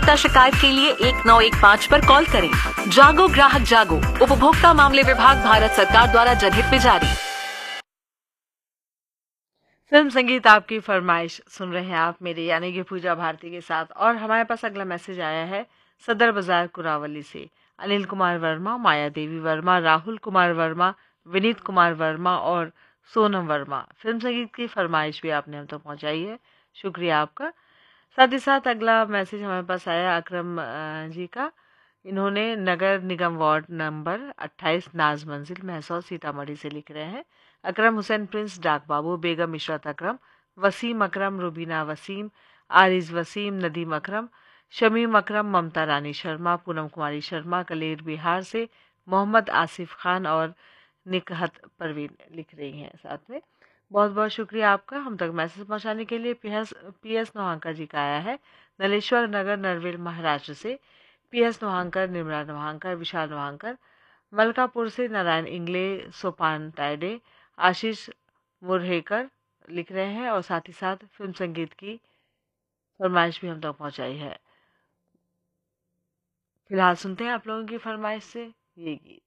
उपभोक्ता शिकायत के लिए 1915 पर कॉल करें। जागो ग्राहक जागो, उपभोक्ता मामले विभाग, भारत सरकार द्वारा जनहित में जारी। फिल्म संगीत आपकी फरमाइश सुन रहे हैं आप मेरे यानी कि पूजा भारती के साथ। और हमारे पास अगला मैसेज आया है सदर बाजार कुरावली से। अनिल कुमार वर्मा, माया देवी वर्मा, राहुल कुमार वर्मा, विनीत कुमार वर्मा और सोनम वर्मा। फिल्म संगीत की फरमाइश भी आपने हम तक पहुंचाई है, शुक्रिया आपका। साथ ही साथ अगला मैसेज हमारे पास आया अकरम जी का। इन्होंने नगर निगम वार्ड नंबर 28 नाज मंजिल महसौर सीतामढ़ी से लिख रहे हैं। अकरम हुसैन प्रिंस, डाक बाबू, बेगम इशरत अकरम, वसीम अकरम, रुबीना वसीम, आरिज वसीम, नदीम अकरम, शमीम अकरम, ममता रानी शर्मा, पूनम कुमारी शर्मा, कलेर बिहार से, मोहम्मद आसिफ खान और निकहत परवीन लिख रही हैं। साथ में बहुत बहुत शुक्रिया आपका हम तक मैसेज पहुंचाने के लिए। पीएस नोहांकर जी का आया है नलेश्वर नगर नरवेल महाराष्ट्र से। पीएस नोहांकर, निर्मला नोहांकर, विशाल नोहांकर, मलकापुर से नारायण इंगले, सोपान टाइडे, आशीष मुरहेकर लिख रहे हैं और साथ ही साथ फिल्म संगीत की फरमाइश भी हम तक पहुंचाई है। फिलहाल सुनते हैं आप लोगों की फरमाइश से ये गीत।